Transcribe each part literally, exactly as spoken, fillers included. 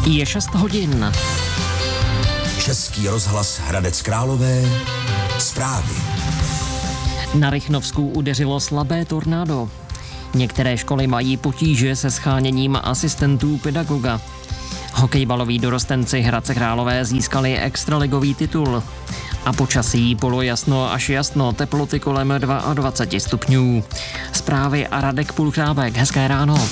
Je šest hodin. Český rozhlas Hradec Králové. Zprávy. Na Rychnovsku udeřilo slabé tornádo. Některé školy mají potíže se sháněním asistentů pedagoga. Hokejbaloví dorostenci Hradce Králové získali extraligový titul. A počasí polojasno až jasno, teploty kolem dvacet dva stupňů. Zprávy a Radek Pulchrábek. Hezké ráno.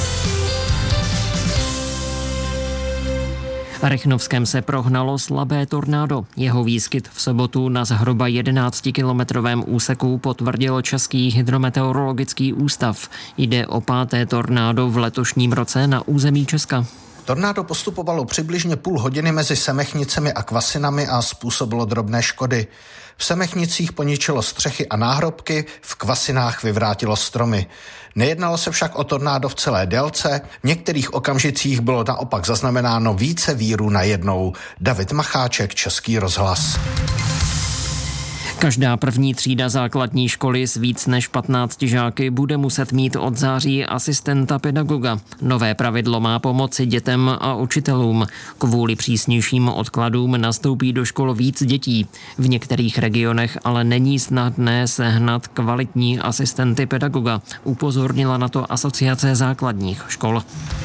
V Rychnovském se prohnalo slabé tornádo. Jeho výskyt v sobotu na zhruba jedenáctikilometrovém úseku potvrdil Český hydrometeorologický ústav. Jde o páté tornádo v letošním roce na území Česka. Tornádo postupovalo přibližně půl hodiny mezi Semechnicemi a Kvasinami a způsobilo drobné škody. V Semechnicích poničilo střechy a náhrobky, v Kvasinách vyvrátilo stromy. Nejednalo se však o tornádo v celé délce, v některých okamžicích bylo naopak zaznamenáno více vírů najednou. David Macháček, Český rozhlas. Každá první třída základní školy s víc než patnácti žáky bude muset mít od září asistenta pedagoga. Nové pravidlo má pomoci dětem a učitelům. Kvůli přísnějším odkladům nastoupí do škol víc dětí. V některých regionech ale není snadné sehnat kvalitní asistenty pedagoga. Upozornila na to Asociace základních škol.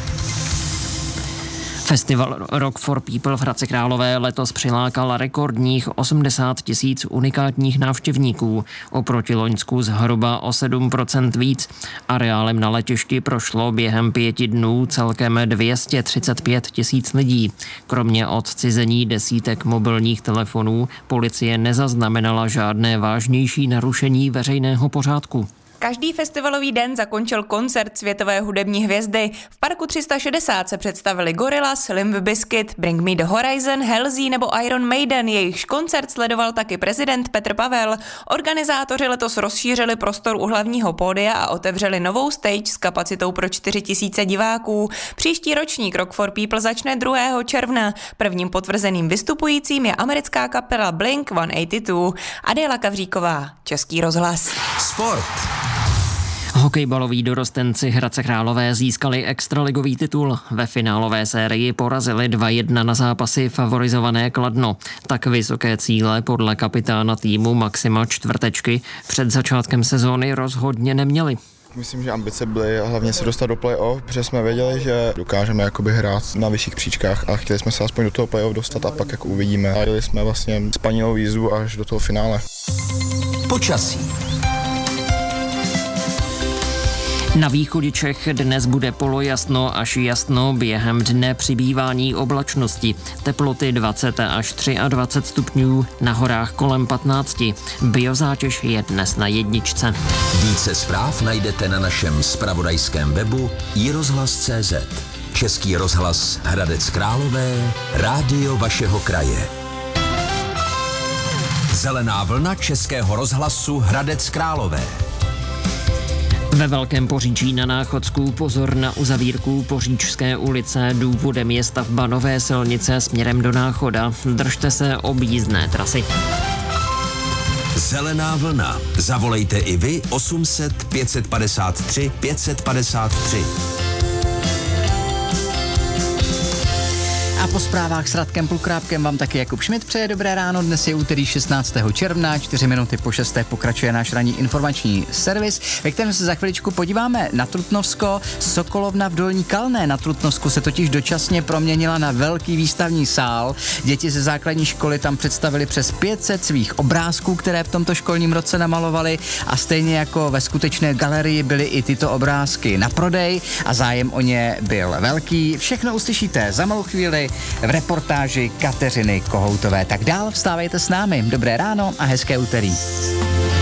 Festival Rock for People v Hradci Králové letos přilákal rekordních osmdesát tisíc unikátních návštěvníků, oproti loňsku zhruba o sedm procent víc. Areálem na letišti prošlo během pěti dnů celkem dvě stě třicet pět tisíc lidí. Kromě odcizení desítek mobilních telefonů policie nezaznamenala žádné vážnější narušení veřejného pořádku. Každý festivalový den zakončil koncert světové hudební hvězdy. V parku tři sta šedesát se představili Gorillaz, Limp Bizkit, Bring Me the Horizon, Halsey nebo Iron Maiden. Jejichž koncert sledoval taky prezident Petr Pavel. Organizátoři letos rozšířili prostor u hlavního pódia a otevřeli novou stage s kapacitou pro čtyři tisíce diváků. Příští ročník Rock for People začne druhého června. Prvním potvrzeným vystupujícím je americká kapela Blink sto osmdesát dva. Adéla Kavříková, Český rozhlas. Sport. Hokejbaloví dorostenci Hradce Králové získali extraligový titul. Ve finálové sérii porazili dva jedna na zápasy favorizované Kladno. Tak vysoké cíle podle kapitána týmu Maxima Čtvrtečky před začátkem sezóny rozhodně neměli. Myslím, že ambice byly hlavně se dostat do play-off, protože jsme věděli, že dokážeme jakoby hrát na vyšších příčkách a chtěli jsme se aspoň do toho play-off dostat a pak jako uvidíme. A jeli jsme vlastně spanilou jízdu až do toho finále. Počasí. Na východě Čech dnes bude polojasno až jasno, během dne přibývání oblačnosti. Teploty dvacet až dvacet tři stupňů, na horách kolem patnácti. Biozátěž je dnes na jedničce. Více zpráv najdete na našem zpravodajském webu i rozhlas tečka cé zet. Český rozhlas Hradec Králové, rádio vašeho kraje. Zelená vlna Českého rozhlasu Hradec Králové. Ve Velkém Poříčí na Náchodsku pozor na uzavírku Poříčské ulice. Důvodem je stavba nové silnice směrem do Náchoda. Držte se objízdné trasy. Zelená vlna. Zavolejte i vy osm set pět set padesát tři pět set padesát tři. A po zprávách s Radkem Pulchrábkem vám taky Jakub Šmit přeje dobré ráno. Dnes je úterý šestnáctého června, čtyři minuty po šesté pokračuje náš ranní informační servis, ve kterém se za chviličku podíváme na Trutnovsko. Sokolovna v Dolní Kalné na Trutnovsku se totiž dočasně proměnila na velký výstavní sál. Děti ze základní školy tam představili přes pět set svých obrázků, které v tomto školním roce namalovali, a stejně jako ve skutečné galerii byly i tyto obrázky na prodej a zájem o ně byl velký. Všechno uslyšíte za malou chvíli v reportáži Kateřiny Kohoutové. Tak dál, vstávejte s námi. Dobré ráno a hezké úterý.